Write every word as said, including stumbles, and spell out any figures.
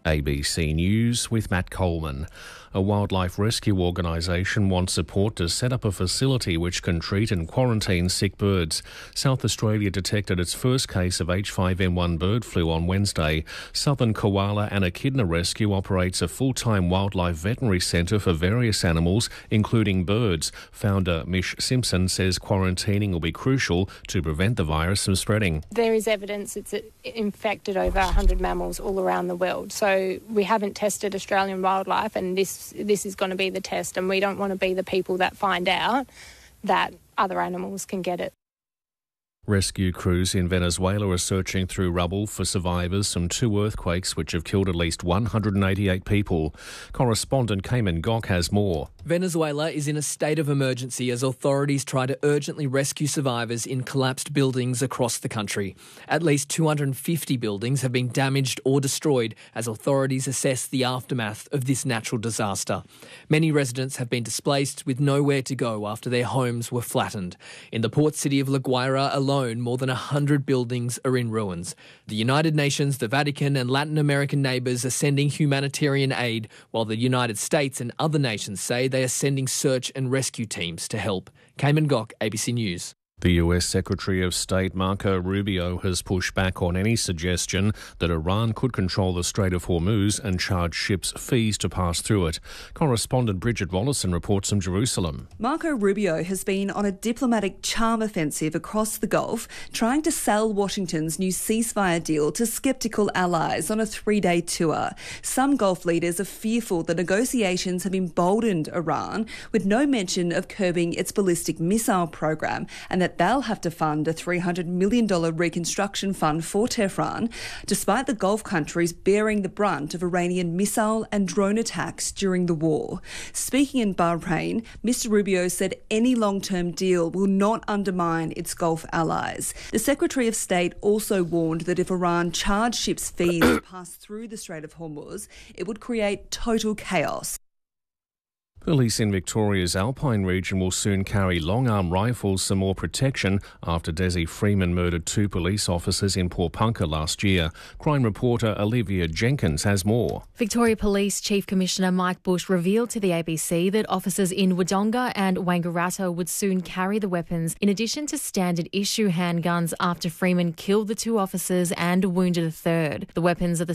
A B C News with Matt Coleman. A wildlife rescue organisation wants support to set up a facility which can treat and quarantine sick birds. South Australia detected its first case of H five N one bird flu on Wednesday. Southern Koala and Echidna Rescue operates a full-time wildlife veterinary centre for various animals, including birds. Founder Mish Simpson says quarantining will be crucial to prevent the virus from spreading. There is evidence it's infected over one hundred mammals all around the world. So we haven't tested Australian wildlife, and this this is going to be the test, and we don't want to be the people that find out that other animals can get it. Rescue crews in Venezuela are searching through rubble for survivors from two earthquakes which have killed at least one hundred eighty-eight people. Correspondent Cayman Gok has more. Venezuela is in a state of emergency as authorities try to urgently rescue survivors in collapsed buildings across the country. At least two hundred fifty buildings have been damaged or destroyed as authorities assess the aftermath of this natural disaster. Many residents have been displaced with nowhere to go after their homes were flattened. In the port city of La Guaira alone, more than one hundred buildings are in ruins. The United Nations, the Vatican and Latin American neighbours are sending humanitarian aid, while the United States and other nations say they are sending search and rescue teams to help. Cayman Gok, A B C News. The U S Secretary of State Marco Rubio has pushed back on any suggestion that Iran could control the Strait of Hormuz and charge ships fees to pass through it. Correspondent Bridget Wallison reports from Jerusalem. Marco Rubio has been on a diplomatic charm offensive across the Gulf, trying to sell Washington's new ceasefire deal to sceptical allies on a three-day tour. Some Gulf leaders are fearful the negotiations have emboldened Iran, with no mention of curbing its ballistic missile program, and that they'll have to fund a three hundred million dollars reconstruction fund for Tehran, despite the Gulf countries bearing the brunt of Iranian missile and drone attacks during the war. Speaking in Bahrain, Mister Rubio said any long-term deal will not undermine its Gulf allies. The Secretary of State also warned that if Iran charged ships fees to pass through the Strait of Hormuz, it would create total chaos. Police in Victoria's Alpine region will soon carry long-arm rifles for more protection after Desi Freeman murdered two police officers in Pawnpukka last year. Crime reporter Olivia Jenkins has more. Victoria Police Chief Commissioner Mike Bush revealed to the A B C that officers in Wodonga and Wangaratta would soon carry the weapons in addition to standard issue handguns after Freeman killed the two officers and wounded a third. The weapons are the